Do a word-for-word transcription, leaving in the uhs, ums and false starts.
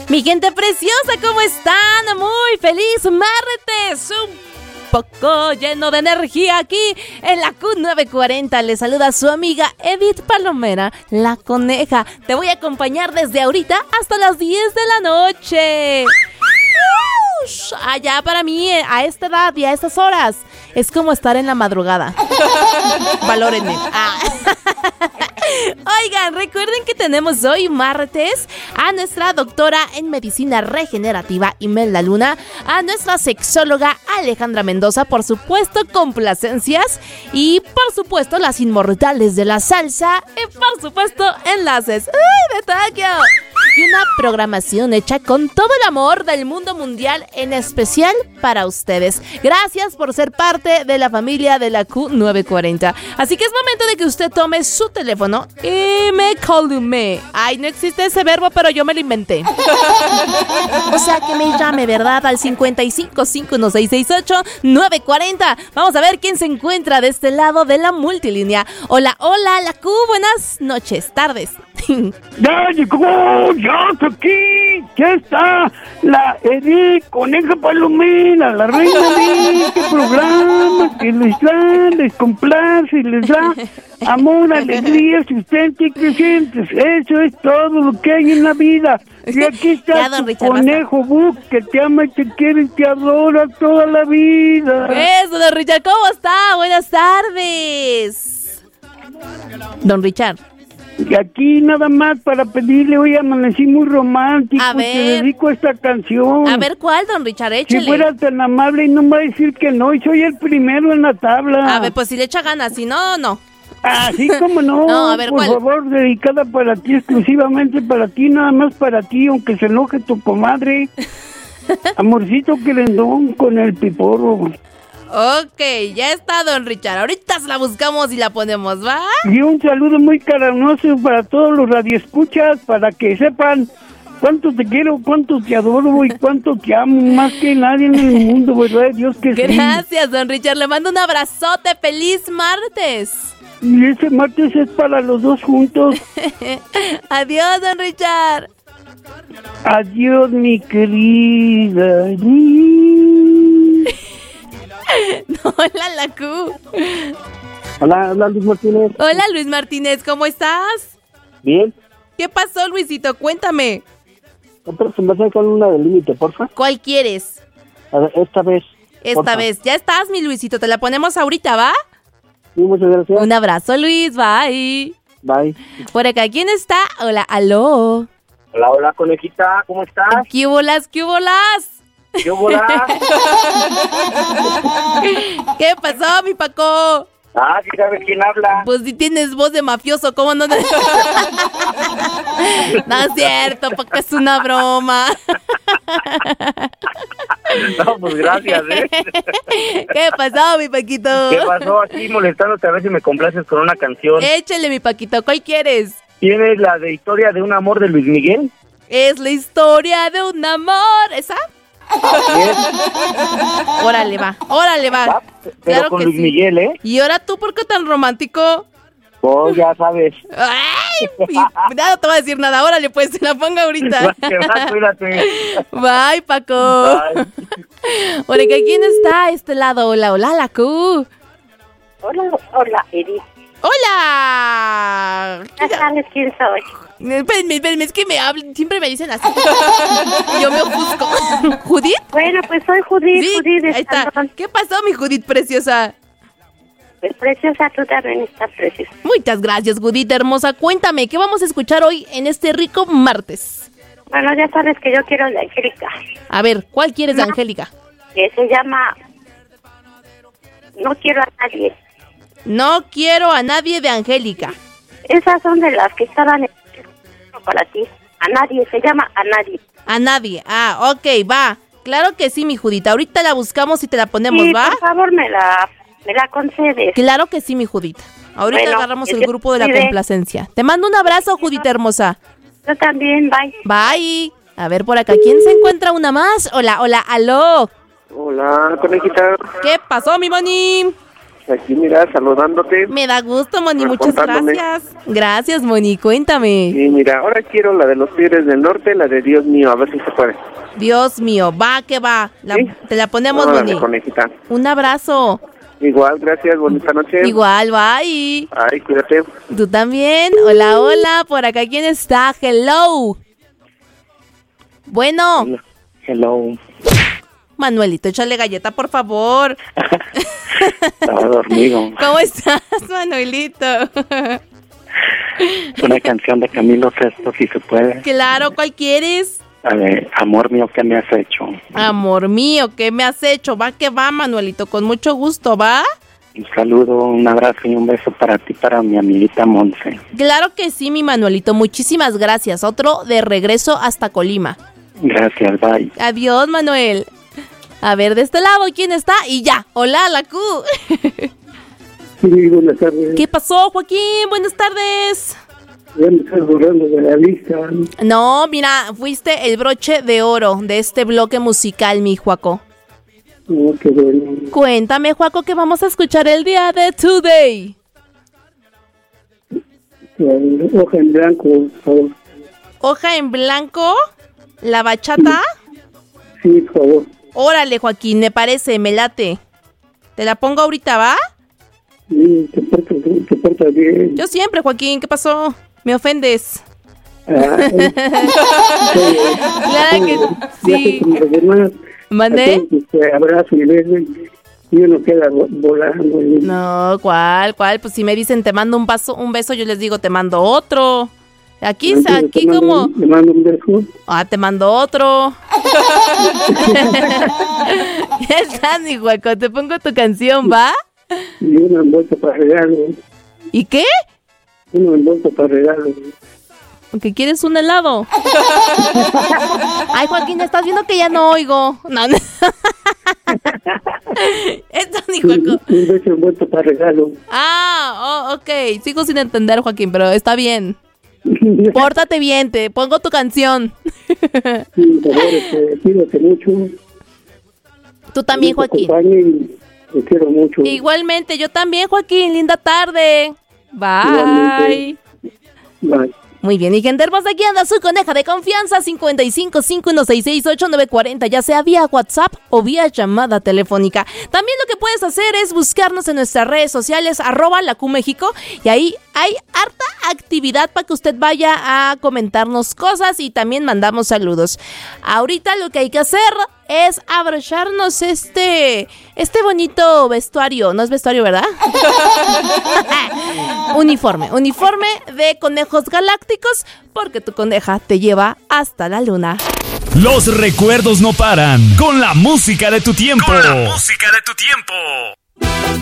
Mi gente preciosa, ¿cómo están? Muy feliz martes, un poco lleno de energía aquí en la Q nueve cuarenta. Les saluda su amiga Edith Palomera, la coneja. Te voy a acompañar desde ahorita hasta las diez de la noche. Allá para mí, a esta edad y a estas horas, es como estar en la madrugada. Valórenme. Ah. Oigan, recuerden que tenemos hoy martes a nuestra doctora en medicina regenerativa Imelda Luna, a nuestra sexóloga Alejandra Mendoza, por supuesto complacencias y por supuesto las inmortales de la salsa y por supuesto enlaces ¡ay, de Tokio! Y una programación hecha con todo el amor del mundo mundial, en especial para ustedes. Gracias por ser parte de la familia de la Q nueve cuarenta. Así que es momento de que usted tome su teléfono y me calme. Ay, no existe ese verbo, pero yo me lo inventé. O sea, que me llame, ¿verdad? Al cincuenta y cinco, cinco uno seis seis ocho, nueve cuarenta. Vamos a ver quién se encuentra de este lado de la multilínea. Hola, hola, la Q. Buenas noches, tardes. Ya llegó, ya está aquí, ya está la Edith Coneja Palomera, la reina de este programa que les da, les complace, les da amor, alegría, sustento y crecientes. Eso es todo lo que hay en la vida. Y aquí está ya, tu Richard, conejo Buck, que te ama y te quiere y te adora toda la vida. Eso, don Richard, ¿cómo está? Buenas tardes. Don Richard. Y aquí nada más para pedirle, hoy amanecí muy romántico, a ver, te dedico esta canción. A ver, ¿cuál, don Richard? Échale. Si fuera tan amable y no me va a decir que no, y soy el primero en la tabla. A ver, pues si le echa ganas, si no, no. Así como no, no a ver, por ¿cuál? favor, dedicada para ti, exclusivamente para ti, nada más para ti, aunque se enoje tu comadre. Amorcito querendón con el piporro. Ok, ya está, don Richard. Ahorita se la buscamos y la ponemos, ¿va? Y un saludo muy cariñoso para todos los radioescuchas, para que sepan cuánto te quiero, cuánto te adoro y cuánto te amo, más que nadie en el mundo, ¿verdad? Dios que sí. Gracias, don Richard. Le mando un abrazote. ¡Feliz martes! Y ese martes es para los dos juntos. Adiós, don Richard. Adiós, mi querida. No, hola, la Q. Hola, hola, Luis Martínez. Hola, Luis Martínez, ¿cómo estás? Bien. ¿Qué pasó, Luisito? Cuéntame. Otra conversación con una del límite, porfa. ¿Cuál quieres? A ver, esta vez. Esta porfa. vez. Ya estás, mi Luisito. Te la ponemos ahorita, ¿va? Sí, muchas gracias. Un abrazo, Luis. Bye. Bye. Por acá, ¿quién está? Hola, aló. Hola, hola, conejita. ¿Cómo estás? ¿Qué bolas, qué bolas? ¿Qué bolas? ¿Qué pasó, mi Paco? Ah, ¿sí sabes quién habla? Pues si tienes voz de mafioso, ¿cómo no? No es cierto, Paco, es una broma. No, pues gracias, ¿eh? ¿Qué pasó, mi Paquito? ¿Qué pasó? Aquí molestándote a ver si me complaces con una canción. Échale, mi Paquito, ¿cuál quieres? ¿Tienes la de Historia de un amor de Luis Miguel? Es la historia de un amor, ¿esa? Así es. Órale, va, órale, va. Va, pero Claro con que Luis sí. Miguel, ¿eh? ¿Y ahora tú por qué tan romántico? Pues ya sabes. Ay, y nada, no te voy a decir nada. Órale, pues, se la pongo ahorita. Que va, cuídate. Bye, Paco. Bye. Hola, ¿quién está a este lado? Hola, hola, la Q. Hola, hola, Edith. ¡Hola! Ya sabes quién soy. Espérenme, espérenme, es que me hablan, siempre me dicen así. Y yo me ofusco. ¿Judith? Bueno, pues soy Judith, Sí, Judith de ahí está. Santón. ¿Qué pasó, mi Judith preciosa? Pues preciosa, tú también estás preciosa. Muchas gracias, Judith hermosa. Cuéntame, ¿qué vamos a escuchar hoy en este rico martes? Bueno, ya sabes que yo quiero la Angélica, A ver, ¿cuál quieres de No. Angélica? que se llama No quiero a nadie. No quiero a nadie de Angélica. Esas son de las que estaban en- para ti. A nadie, se llama A nadie. A nadie. Ah, ok, va. Claro que sí, mi Judith. Ahorita la buscamos y te la ponemos, Sí, ¿va? por favor, me la, me la concedes. Claro que sí, mi Judith. Ahorita Bueno, agarramos que el Dios grupo de la cuide. complacencia. Te mando un abrazo, Judith hermosa. Yo también, bye. Bye. A ver, por acá, ¿quién se encuentra una más? Hola, hola, aló. Hola, conejita. ¿Qué pasó, mi mani? Aquí, mira, saludándote. Me da gusto, Moni, muchas gracias. Gracias, Moni, cuéntame. Sí, mira, ahora quiero la de los Tigres del Norte, la de Dios mío, a ver si se puede. Dios mío, va que va. La, ¿Sí? Te la ponemos, no, Moni. Conejita. Un abrazo. Igual, gracias, bonita noche. Igual, bye. Ay, cuídate. Tú también. Hola, hola, por acá, ¿quién está? Hello. Bueno. Hello. Manuelito, échale galleta, por favor. Estaba dormido. ¿Cómo estás, Manuelito? Una canción de Camilo Sesto, si se puede. Claro, ¿cuál quieres? A ver, amor mío, ¿qué me has hecho? Amor mío, ¿qué me has hecho? Va que va, Manuelito, con mucho gusto, ¿va? Un saludo, un abrazo y un beso para ti, para mi amiguita Monse. Claro que sí, mi Manuelito, muchísimas gracias. Otro de regreso hasta Colima. Gracias, bye. Adiós, Manuel. A ver, de este lado, ¿quién está? Y ya, hola, la Q. Sí, buenas tardes. ¿Qué pasó, Joaquín? Buenas tardes. Ya me estás borrando de la lista. No, mira, fuiste el broche de oro de este bloque musical, mi Joaco. Oh, qué bueno. Cuéntame, Joaco, que vamos a escuchar el día de Today. Hoja en blanco, por favor. ¿Hoja en blanco? ¿La bachata? Sí, por favor. Órale, Joaquín, me parece, me late. ¿Te la pongo ahorita, va? Sí, te portas, te portas bien. Yo siempre, Joaquín, ¿qué pasó? Me ofendes. Ah, claro que sí. ¿Mandé? Te abrazo y beso y uno queda volando. No, ¿cuál? ¿Cuál? Pues si me dicen te mando un beso, un beso, yo les digo te mando otro. Aquí, no, aquí te como... Mando, te mando un beso. Ah, te mando otro. Ya está, mi Juaco, te pongo tu canción, ¿va? Y uno envuelto para regalo. ¿Y qué? Uno envuelto para regalo. ¿Qué quieres, un helado? Ay, Joaquín, estás viendo que ya no oigo. No, no. Esto ni Juaco. Un, un beso envuelto para regalo. Ah, oh, ok. Sigo sin entender, Joaquín, pero está bien. Pórtate bien, te pongo tu canción. Sí, por favor, este, cuídate mucho. Tú también, Joaquín. Te quiero mucho. Igualmente, yo también, Joaquín. Linda tarde. Bye. Igualmente. Bye. Muy bien, y Gendermos, aquí anda su coneja de confianza, cincuenta y cinco, cinco uno seis seis, ocho nueve cuatro cero, ya sea vía WhatsApp o vía llamada telefónica. También lo que puedes hacer es buscarnos en nuestras redes sociales, arroba la Q México, y ahí hay harta actividad para que usted vaya a comentarnos cosas y también mandamos saludos. Ahorita lo que hay que hacer es abrocharnos este, este bonito vestuario, no es vestuario, ¿verdad? Uniforme, uniforme de conejos galácticos, porque tu coneja te lleva hasta la luna. Los recuerdos no paran con la música de tu tiempo. Con la música de tu tiempo.